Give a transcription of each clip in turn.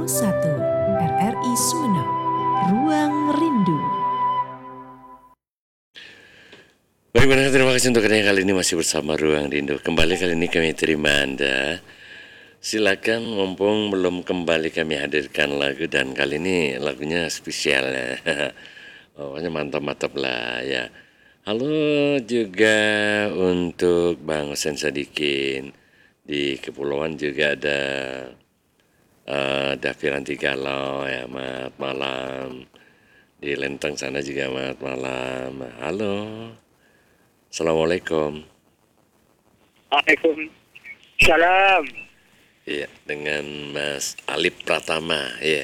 1 RRI Sumeneb, Ruang Rindu. Baik, benar, terima kasih untuk adanya kali ini masih bersama Ruang Rindu. Kembali kali ini kami terima Anda. Silakan, mumpung belum kembali kami hadirkan lagu, dan kali ini lagunya spesial ya. Pokoknya mantap-mantap lah ya. Halo juga untuk Bang Hussein Sadikin. Di Kepulauan juga ada Daviranti Galau ya, selamat malam. Di Lenteng sana juga selamat malam. Halo, Assalamualaikum. Waalaikumsalam. Iya, dengan Mas Alip Pratama. Iya.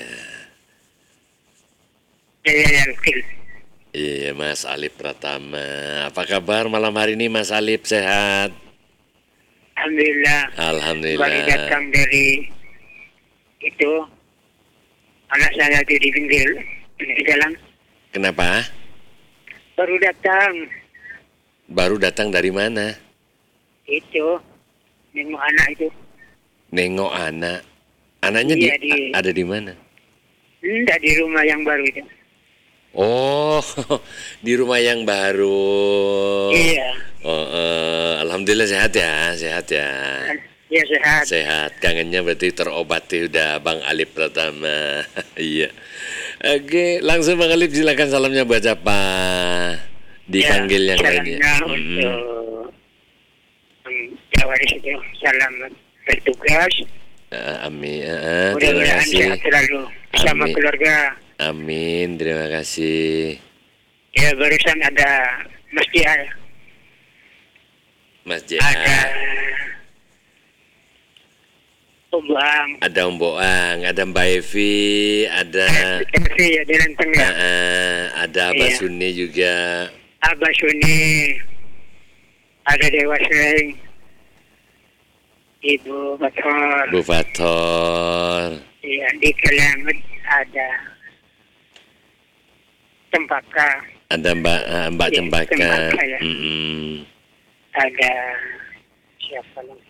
Iya, Mas Alip Pratama. Apa kabar malam hari ini, Mas Alip? Sehat? Alhamdulillah. Baru Alhamdulillah. datang dari itu, anak saya di pinggir jalan. Kenapa? Baru datang Baru datang dari mana? itu, nengok anak itu. Nengok anak. Anaknya Iya, ada di mana? Enggak, di rumah yang baru itu. Oh, di rumah yang baru. Iya. Oh, alhamdulillah sehat ya, sehat ya. Ya, sehat. Sehat, kangennya berarti terobati udah Bang Alip Pratama. Iya. Oke, langsung Bang Alip, silakan salamnya buat siapa? Dipanggil yang lainnya. Salamnya untuk Jawaris itu, salam bertugas. Amin. Terima Mudah-mudahan kasih. sehat selalu bersama Amin. keluarga. Amin, terima kasih. Ya, barusan ada Mas Dia, Mas ada Jaya, Om Bang, ada Om Boang, ada Mbak Evi, ada ya di Lenteng ya. ada Abah Iya. Suni juga. Abah Suni, ada Dewa Sering, Ibu Bator, Bu Fator, ya, di Kelamet ada Cempaka, ada Mbak Iya, Cempaka. Cempaka ya. Mm-mm. ada siapa lagi?